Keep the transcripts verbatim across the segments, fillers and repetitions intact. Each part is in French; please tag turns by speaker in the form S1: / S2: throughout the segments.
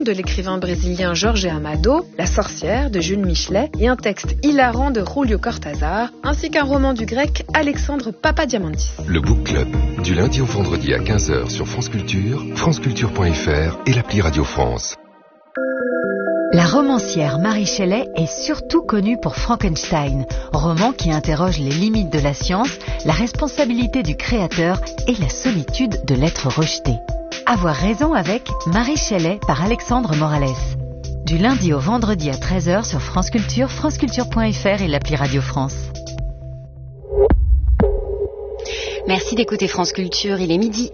S1: de l'écrivain brésilien Jorge Amado, La sorcière de Jules Michelet et un texte hilarant de Julio Cortázar, ainsi qu'un roman du grec Alexandre Papadiamantis.
S2: Le Book Club, du lundi au vendredi à quinze heures sur France Culture, franceculture point f r et l'appli Radio France.
S3: La romancière Mary Shelley est surtout connue pour Frankenstein, roman qui interroge les limites de la science, la responsabilité du créateur et la solitude de l'être rejeté. Avoir raison avec Mary Shelley par Alexandre Morales. Du lundi au vendredi à treize heures sur France Culture, franceculture point f r et l'appli Radio France.
S4: Merci d'écouter France Culture, il est midi.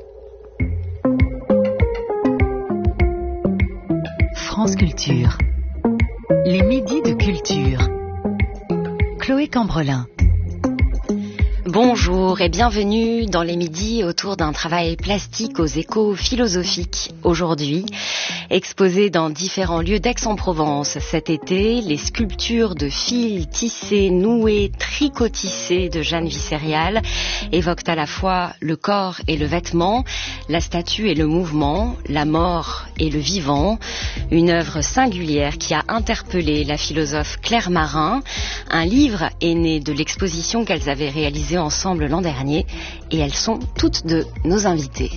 S3: France Culture. Les midis de culture. Chloé Cambrelin.
S4: Bonjour et bienvenue dans les midis autour d'un travail plastique aux échos philosophiques. Aujourd'hui, exposé dans différents lieux d'Aix-en-Provence cet été, les sculptures de fils tissés, noués, tricotissés de Jeanne Visserial évoquent à la fois le corps et le vêtement, la statue et le mouvement, la mort et le vivant. Une œuvre singulière qui a interpellé la philosophe Claire Marin. Un livre est né de l'exposition qu'elles avaient réalisée ensemble l'an dernier et elles sont toutes deux nos invitées.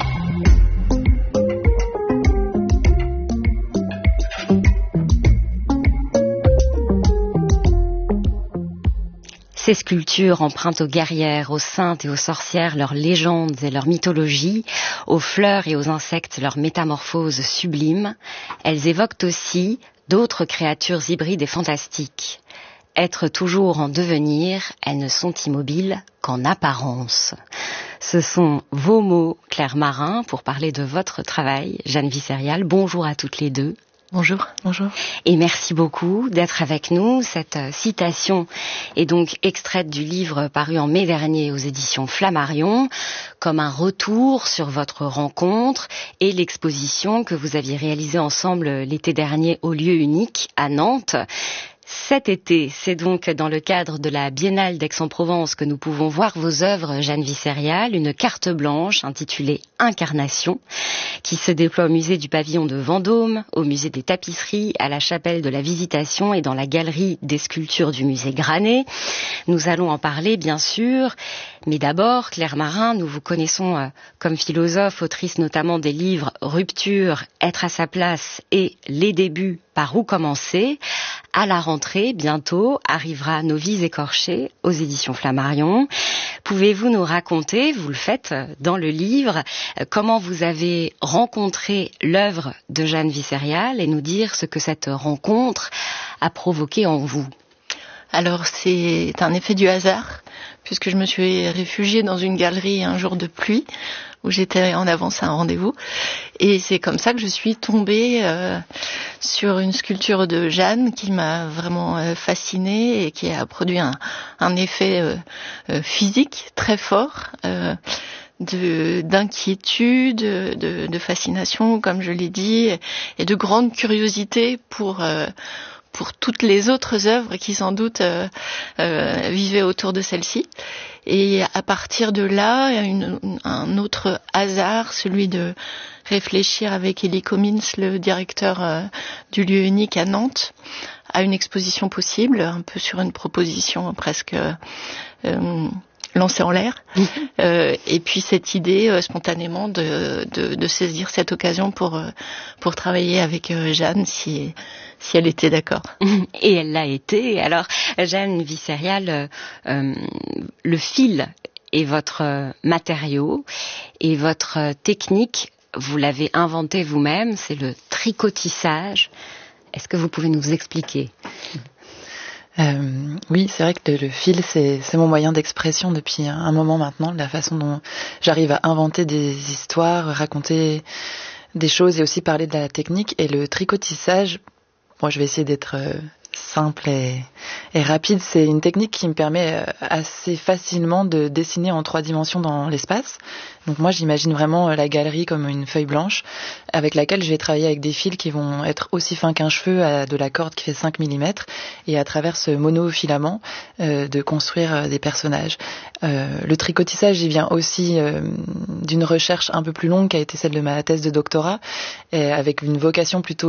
S4: Ces sculptures empruntent aux guerrières, aux saintes et aux sorcières leurs légendes et leurs mythologies, aux fleurs et aux insectes leurs métamorphoses sublimes. Elles évoquent aussi d'autres créatures hybrides et fantastiques. Être toujours en devenir, elles ne sont immobiles qu'en apparence. Ce sont vos mots, Claire Marin, pour parler de votre travail, Jeanne Visserial. Bonjour à toutes les deux.
S5: Bonjour, bonjour.
S4: Et merci beaucoup d'être avec nous. Cette citation est donc extraite du livre paru en mai dernier aux éditions Flammarion, comme un retour sur votre rencontre et l'exposition que vous aviez réalisée ensemble l'été dernier au lieu unique à Nantes. Cet été, c'est donc dans le cadre de la Biennale d'Aix-en-Provence que nous pouvons voir vos œuvres, Jeanne Visserial, une carte blanche intitulée Incarnation, qui se déploie au musée du Pavillon de Vendôme, au musée des Tapisseries, à la chapelle de la Visitation et dans la galerie des sculptures du musée Granet. Nous allons en parler, bien sûr. Mais d'abord, Claire Marin, nous vous connaissons euh, comme philosophe, autrice notamment des livres Rupture, Être à sa place et Les débuts, par où commencer. À la rentrée, bientôt, arrivera Nos vies écorchées aux éditions Flammarion. Pouvez-vous nous raconter, vous le faites dans le livre, euh, comment vous avez rencontré l'œuvre de Jeanne Visserial et nous dire ce que cette rencontre a provoqué en vous?
S5: Alors, c'est un effet du hasard, puisque je me suis réfugiée dans une galerie un jour de pluie, où j'étais en avance à un rendez-vous. Et c'est comme ça que je suis tombée euh, sur une sculpture de Jeanne qui m'a vraiment euh, fascinée et qui a produit un, un effet euh, euh, physique très fort, euh, de, d'inquiétude, de, de fascination, comme je l'ai dit, et de grande curiosité pour... Euh, pour toutes les autres œuvres qui sans doute euh, euh, vivaient autour de celle-ci. Et à partir de là, une, un autre hasard, celui de réfléchir avec Elie Comins, le directeur euh, du lieu unique à Nantes, à une exposition possible, un peu sur une proposition presque euh, lancée en l'air. euh, et puis cette idée euh, spontanément de, de, de saisir cette occasion pour, euh, pour travailler avec euh, Jeanne, si... si elle était d'accord.
S4: Et elle l'a été. Alors, Jeanne Visserial, euh, euh, le fil est votre matériau et votre technique, vous l'avez inventé vous-même, c'est le tricotissage. Est-ce que vous pouvez nous expliquer ?
S6: Euh, oui, c'est vrai que le, le fil, c'est, c'est mon moyen d'expression depuis un, un moment maintenant, la façon dont j'arrive à inventer des histoires, raconter des choses et aussi parler de la technique. Et le tricotissage, moi je vais essayer d'être euh, simple et, et rapide. C'est une technique qui me permet euh, assez facilement de dessiner en trois dimensions dans l'espace. Donc moi j'imagine vraiment la galerie comme une feuille blanche avec laquelle je vais travailler avec des fils qui vont être aussi fins qu'un cheveu à de la corde qui fait cinq millimètres et à travers ce monofilament euh, de construire euh, des personnages. Euh, le tricotissage il vient aussi euh, d'une recherche un peu plus longue qui a été celle de ma thèse de doctorat et avec une vocation plutôt